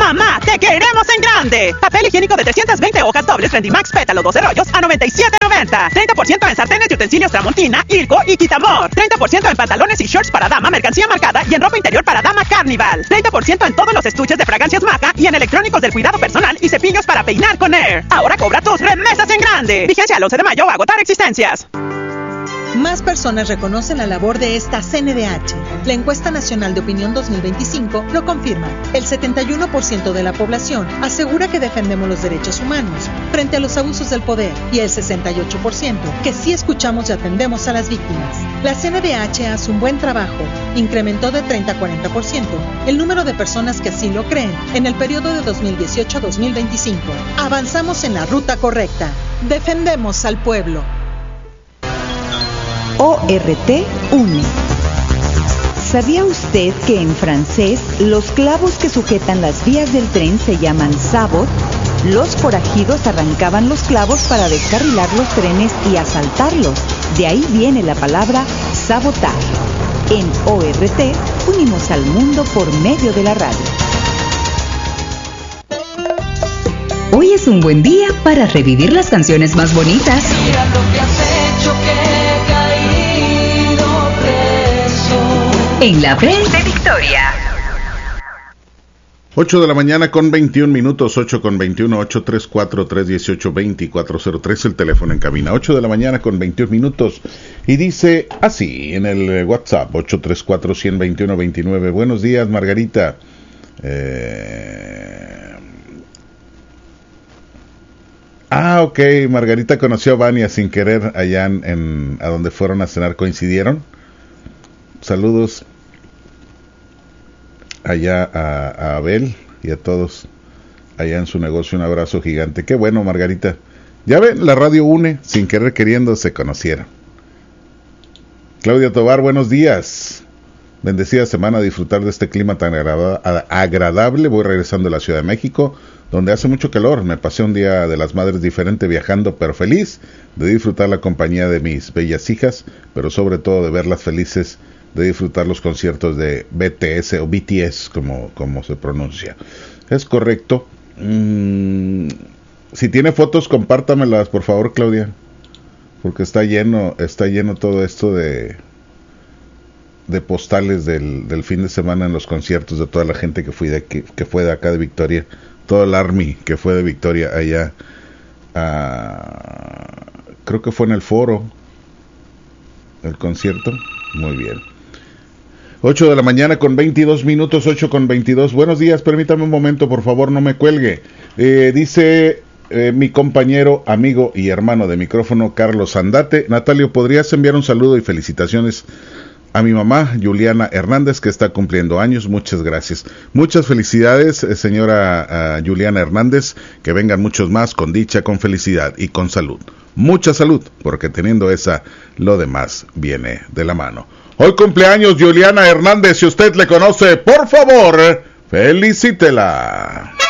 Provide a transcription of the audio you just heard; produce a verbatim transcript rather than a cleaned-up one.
Mamá, te queremos en grande. Papel higiénico de trescientas veinte hojas dobles Rendimax Pétalo doce rollos a noventa y siete noventa. treinta por ciento en sartenes y utensilios Tramontina, Irco y Quitamor. treinta por ciento en pantalones y shorts para dama, mercancía marcada y en ropa interior para dama Carnival. treinta por ciento en todos los estuches de fragancias Maca y en electrónicos del cuidado personal y cepillos para peinar con Air. Ahora cobra tus remesas en grande. Vigencia al once de mayo o agotar existencias. Más personas reconocen la labor de esta C N D H. La encuesta nacional de opinión dos mil veinticinco lo confirma. El setenta y uno por ciento de la población asegura que defendemos los derechos humanos frente a los abusos del poder y el sesenta y ocho por ciento que sí escuchamos y atendemos a las víctimas. La C N D H hace un buen trabajo. Incrementó de treinta a cuarenta por ciento el número de personas que así lo creen en el periodo de dos mil dieciocho a dos mil veinticinco. Avanzamos en la ruta correcta. Defendemos al pueblo. O R T une. ¿Sabía usted que en francés los clavos que sujetan las vías del tren se llaman sabot? Los forajidos arrancaban los clavos para descarrilar los trenes y asaltarlos. De ahí viene la palabra sabotar. En O R T unimos al mundo por medio de la radio. Hoy es un buen día para revivir las canciones más bonitas. Mira lo que has hecho, que he caído preso. En la Red de Victoria. ocho de la mañana con veintiún minutos, ocho con veintiuno, ocho tres cuatro, tres uno ocho, dos cuatro cero tres, el teléfono en cabina, ocho de la mañana con veintiún minutos, y dice así en el WhatsApp, ocho tres cuatro, uno cero dos uno, dos nueve, buenos días Margarita, eh... Ah, ok, Margarita conoció a Vania sin querer allá en, en a donde fueron a cenar, ¿coincidieron? Saludos allá a, a Abel y a todos allá en su negocio, un abrazo gigante. Qué bueno, Margarita. Ya ven, la radio une, sin querer queriendo se conocieron. Claudia Tobar, buenos días. Bendecida semana, a disfrutar de este clima tan agrada- agradable. Voy regresando a la Ciudad de México, donde hace mucho calor. Me pasé un día de las madres diferente viajando, pero feliz de disfrutar la compañía de mis bellas hijas, pero sobre todo de verlas felices, de disfrutar los conciertos de B T S o B T S, como, como se pronuncia. Es correcto. Mm, si tiene fotos, compártamelas, por favor, Claudia, porque está lleno, está lleno todo esto de... de postales del, del fin de semana en los conciertos de toda la gente que fui de aquí, que fue de acá de Victoria, todo el Army que fue de Victoria allá, a, creo que fue en el Foro el concierto. Muy bien. ocho de la mañana con veintidós minutos, ocho con veintidós. Buenos días, permítame un momento, por favor, no me cuelgue. Eh, dice eh, mi compañero, amigo y hermano de micrófono, Carlos Andate. Natalio, ¿podrías enviar un saludo y felicitaciones a mi mamá, Juliana Hernández, que está cumpliendo años? Muchas gracias. Muchas felicidades, eh, señora uh, Juliana Hernández, que vengan muchos más con dicha, con felicidad y con salud. Mucha salud, porque teniendo esa, lo demás viene de la mano. Hoy cumpleaños Juliana Hernández, si usted le conoce, por favor, felicítela.